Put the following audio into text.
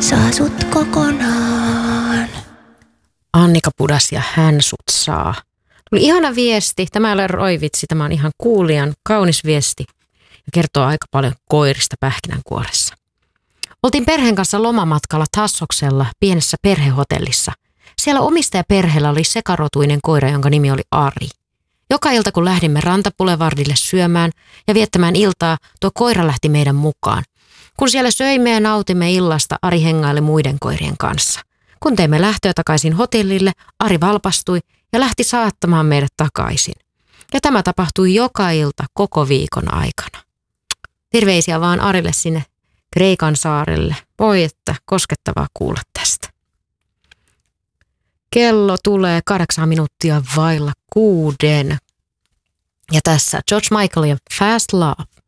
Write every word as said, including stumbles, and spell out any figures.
saa sut kokonaan. Annika Pudas ja Hän sut saa. Tuli ihana viesti. Tämä ei ole roivitsi, tämä on ihan kuulijan kaunis viesti. Ja kertoo aika paljon koirista Pähkinänkuoressa. Oltiin perheen kanssa lomamatkalla Tassoksella pienessä perhehotellissa. Siellä omistajaperheellä oli sekarotuinen koira, jonka nimi oli Ari. Joka ilta kun lähdimme Rantapulevardille syömään ja viettämään iltaa, tuo koira lähti meidän mukaan. Kun siellä söimme ja nautimme illasta, Ari hengaili muiden koirien kanssa. Kun teimme lähtöä takaisin hotellille, Ari valpastui ja lähti saattamaan meidät takaisin. Ja tämä tapahtui joka ilta koko viikon aikana. Terveisiä vaan Arille sinne Kreikan saarelle. Voi että koskettavaa kuulla tästä. Kello tulee kahdeksan minuuttia vailla kuuden. Ja tässä George Michael ja Fast Love.